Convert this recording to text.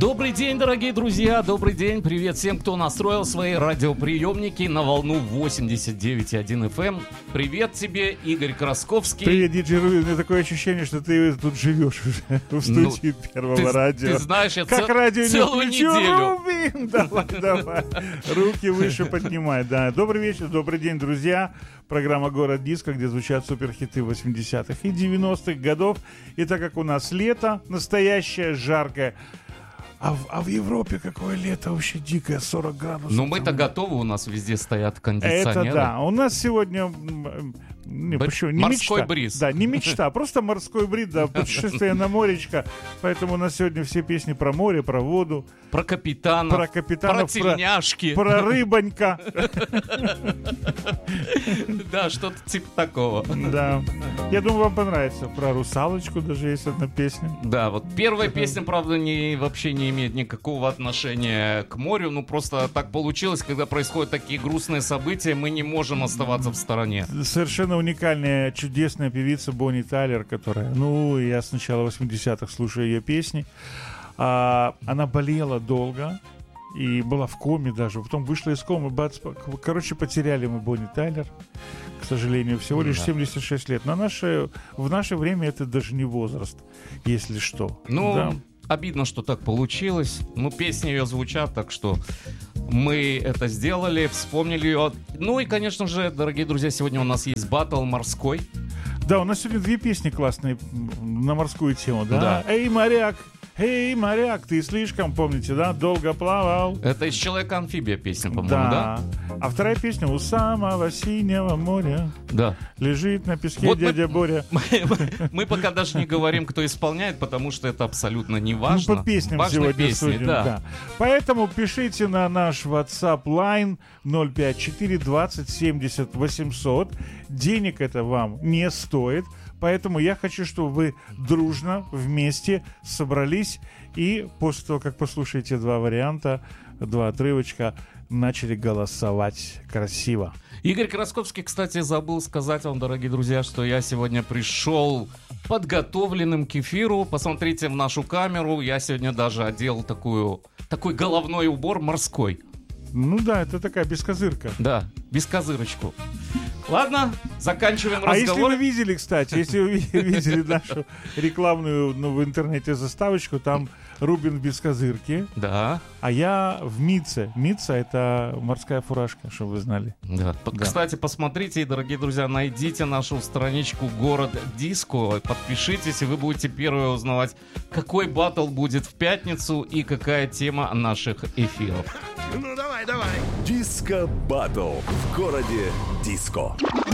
Добрый день, дорогие друзья, добрый день. Привет всем, кто настроил свои радиоприемники на волну 89,1 FM. Привет тебе, Игорь Красковский. Привет, диджей Руби. У меня такое ощущение, что ты тут живешь уже в студии Первого радио. Ты знаешь, я как радио целую не включу, неделю. Руби! Давай. Руки выше поднимай. Да. Добрый вечер, добрый день, друзья. Программа «Город Диско», где звучат суперхиты 80-х и 90-х годов. И так как у нас лето настоящее, жаркое, а в Европе какое лето вообще дикое, 40 градусов. Ну мы-то готовы, у нас везде стоят кондиционеры. Это да, у нас сегодня... Не морской мечта. бриз. Да, не мечта, просто морской бриз, да, путешествие на моречко. Поэтому у нас сегодня все песни про море, про воду. Про капитанов. Про капитанов. Про тельняшки. Про рыбонька. Да, что-то типа такого. Да. Я думаю, вам понравится. Про русалочку даже есть одна песня. Да, вот первая песня, правда, вообще не имеет никакого отношения к морю. Ну, просто так получилось, когда происходят такие грустные события, мы не можем оставаться в стороне. Совершенно уникальная, чудесная певица Бонни Тайлер, которая... Ну, я с начала 80-х слушаю ее песни. Она болела долго и была в коме даже. Потом вышла из комы. Короче, потеряли мы Бонни Тайлер. К сожалению, всего лишь 76 лет. Но в наше время это даже не возраст, если что. Ну, да. Обидно, что так получилось. Ну, песни ее звучат, так что мы это сделали, вспомнили ее. Ну и, конечно же, дорогие друзья, сегодня у нас есть баттл морской. Да, у нас сегодня две песни классные на морскую тему, да? Да. Эй, моряк! Эй, моряк, ты слишком, помните, да? Долго плавал. Это из «Человека-амфибия» песня, по-моему, да? А вторая песня «У самого синего моря». Да. Лежит на песке вот дядя Боря. Мы пока даже не говорим, кто исполняет, потому что это абсолютно не важно. Ну, по песням важны сегодня песни, судим, да. да. Поэтому пишите на наш WhatsApp line 054 20 70 800. Денег это вам не стоит. Поэтому я хочу, чтобы вы дружно, вместе собрались и после того, как послушаете два варианта, два отрывочка, начали голосовать красиво. Игорь Красковский, кстати, забыл сказать вам, дорогие друзья, что я сегодня пришел подготовленным к эфиру. Посмотрите в нашу камеру. Я сегодня даже одел такой головной убор морской. Ну да, это такая бескозырка. Да, бескозырочку. Ладно, заканчиваем разговор. А если вы видели, кстати, если вы видели нашу рекламную в интернете заставочку, там Рубин в бескозырке, да. А я в Митце. Митца — это морская фуражка, чтобы вы знали. Да. Да. Кстати, посмотрите, дорогие друзья, найдите нашу страничку «Город Диско», подпишитесь, и вы будете первые узнавать, какой баттл будет в пятницу и какая тема наших эфиров. Ну давай. Диско Баттл в городе Диско.